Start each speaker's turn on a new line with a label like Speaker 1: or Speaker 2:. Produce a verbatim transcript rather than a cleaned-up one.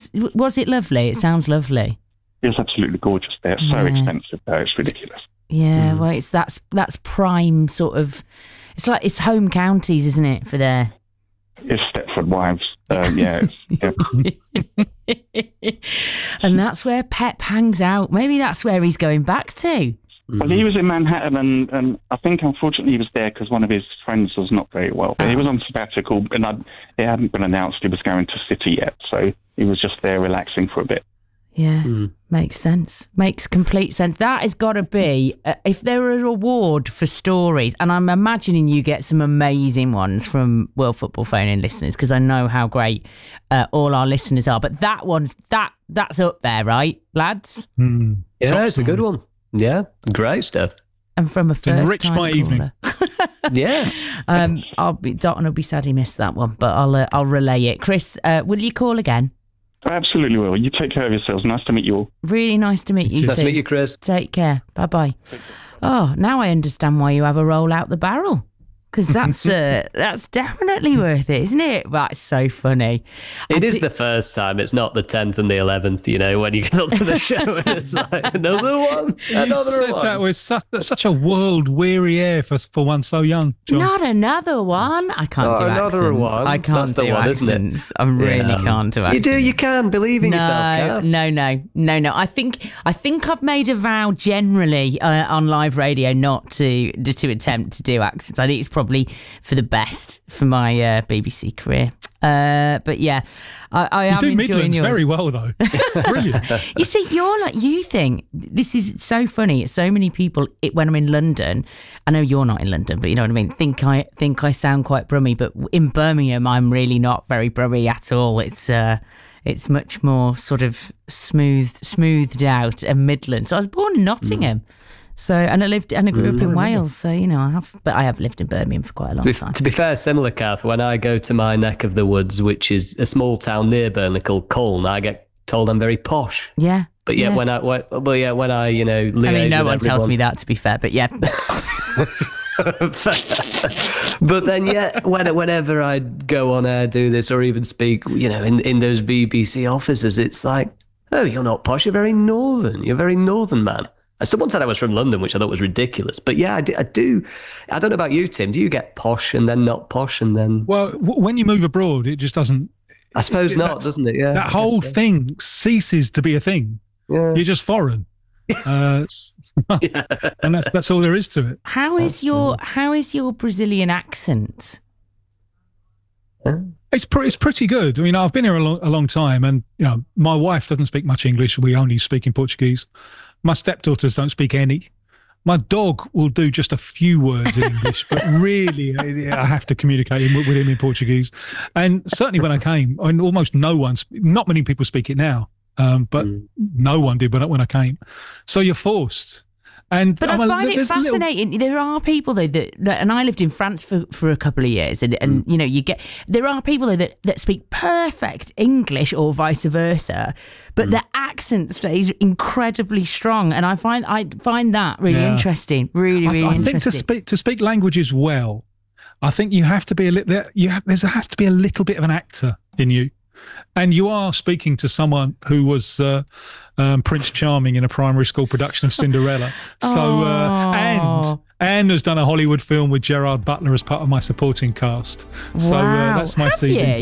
Speaker 1: was was it lovely? It sounds lovely.
Speaker 2: It was absolutely gorgeous there. So
Speaker 1: Yeah.
Speaker 2: expensive though, it's ridiculous.
Speaker 1: Yeah,
Speaker 3: Mm.
Speaker 1: well, it's that's that's prime sort of. It's like it's home counties, isn't it, for there?
Speaker 2: It's Stepford Wives. Um, yeah, it's, yeah.
Speaker 1: And that's where Pep hangs out. Maybe that's where he's going back to.
Speaker 2: Well, he was in Manhattan, and, and I think unfortunately he was there because one of his friends was not very well. But he was on sabbatical, and I, it hadn't been announced he was going to City yet, so he was just there relaxing for a bit.
Speaker 1: Yeah,
Speaker 3: Mm.
Speaker 1: makes sense. Makes complete sense. That has got to be, uh, if there were an award for stories, and I'm imagining you get some amazing ones from World Football Phone-In listeners, because I know how great uh, all our listeners are. But that one's, that that's up there, right, lads?
Speaker 4: Mm.
Speaker 3: Yeah,
Speaker 4: Top
Speaker 3: it's a good
Speaker 4: story.
Speaker 3: one. Yeah, great stuff.
Speaker 1: And from a first
Speaker 4: enriched
Speaker 1: time
Speaker 4: my evening.
Speaker 1: caller.
Speaker 3: Yeah.
Speaker 1: um, I'll be, Dalton will be sad he missed that one, but I'll uh, I'll relay it. Chris, uh, will you call again?
Speaker 2: I absolutely will. You take care of yourselves. Nice to meet you all.
Speaker 1: Really nice to meet you
Speaker 3: Nice
Speaker 1: too.
Speaker 3: to meet you, Chris.
Speaker 1: Take care. Bye bye. Oh, now I understand why you have a roll out the barrel. Because that's uh, that's definitely worth it, isn't it? That's so funny.
Speaker 3: It
Speaker 1: I
Speaker 3: is
Speaker 1: do-
Speaker 3: the first time. It's not the tenth and the eleventh, you know, when you get onto the show and it's like, another one,
Speaker 4: You
Speaker 3: another
Speaker 4: said
Speaker 3: one.
Speaker 4: that with such, such a world-weary air for, for one so young, John.
Speaker 1: Not another one. I can't
Speaker 3: Oh,
Speaker 1: do
Speaker 3: another
Speaker 1: accents.
Speaker 3: one.
Speaker 1: I can't
Speaker 3: That's the
Speaker 1: do
Speaker 3: one, isn't it?
Speaker 1: accents. I really
Speaker 3: Yeah.
Speaker 1: can't do
Speaker 3: You
Speaker 1: accents.
Speaker 3: do, you can. Believe in
Speaker 1: no,
Speaker 3: yourself, Kath.
Speaker 1: no, no, no, no. I think I think I've made a vow generally uh, on live radio not to to attempt to do accents. I think it's probably for the best for my uh, B B C career. Uh, but yeah, I, I
Speaker 4: You
Speaker 1: am
Speaker 4: do
Speaker 1: enjoying
Speaker 4: Midlands
Speaker 1: yours.
Speaker 4: very well, though. Brilliant.
Speaker 1: You see, you're like, you think this is so funny. So many people, it, when I'm in London, I know you're not in London, but you know what I mean. Think I think I sound quite brummy, but in Birmingham, I'm really not very brummy at all. It's uh, it's much more sort of smooth, smoothed out and Midland. So I was born in Nottingham, so and I lived and I grew up in Wales. So you know, I have, but I have lived in Birmingham for quite a long
Speaker 3: To be,
Speaker 1: time.
Speaker 3: to be fair, similar, Kath, when I go to my neck of the woods, which is a small town near Burnley called Colne, I get told I'm very posh.
Speaker 1: Yeah.
Speaker 3: But yeah,
Speaker 1: yeah.
Speaker 3: when I, when, well, yeah, when I, you know, liaise
Speaker 1: I mean, no
Speaker 3: with
Speaker 1: one tells
Speaker 3: everyone-
Speaker 1: me that, to be fair, but yeah.
Speaker 3: But then, yeah, when, whenever I go on air, do this, or even speak, you know, in, in those B B C offices, it's like, oh, you're not posh, you're very northern, you're a very northern man. And someone said I was from London, which I thought was ridiculous. But yeah, I do. I, do. I don't know about you, Tim. Do you get posh and then not posh and then?
Speaker 4: Well, w- when you move abroad, it just doesn't.
Speaker 3: I suppose
Speaker 4: it-
Speaker 3: not,
Speaker 4: that's-
Speaker 3: doesn't it? Yeah.
Speaker 4: that
Speaker 3: I
Speaker 4: whole
Speaker 3: guess so.
Speaker 4: thing ceases to be a thing.
Speaker 3: Yeah.
Speaker 4: You're just foreign, uh, s- and that's that's all there is to it.
Speaker 1: How is your how is your Brazilian accent?
Speaker 4: It's pretty, it's pretty good. I mean, I've been here a long, a long time, and you know, my wife doesn't speak much English. We only speak in Portuguese. My stepdaughters don't speak any. My dog will do just a few words in English, but really, I I have to communicate with with him in Portuguese. And certainly, when I came, I mean, almost no one, sp- not many people speak it now, um, but
Speaker 3: Mm.
Speaker 4: no one did when I, when I came. So you're forced. And
Speaker 1: But
Speaker 4: I'm
Speaker 1: I
Speaker 4: a-
Speaker 1: find it
Speaker 4: there's a little-
Speaker 1: fascinating. There are people though that, that, and I lived in France for, for a couple of years, and, and you know, you get there are people though that, that speak perfect English or vice versa, but their accent stays incredibly strong, and I find I find that really
Speaker 4: Yeah.
Speaker 1: interesting. Really,
Speaker 4: I,
Speaker 1: really
Speaker 4: I think
Speaker 1: interesting.
Speaker 4: to speak to speak languages well, I think you have to be a little. You have there has to be a little bit of an actor in you, and you are speaking to someone who was uh, um, Prince Charming in a primary school production of Cinderella. So uh, and and has done a Hollywood film with Gerard Butler as part of my supporting cast. So uh,
Speaker 1: Wow.
Speaker 4: that's my
Speaker 1: Have
Speaker 4: C V.
Speaker 1: you?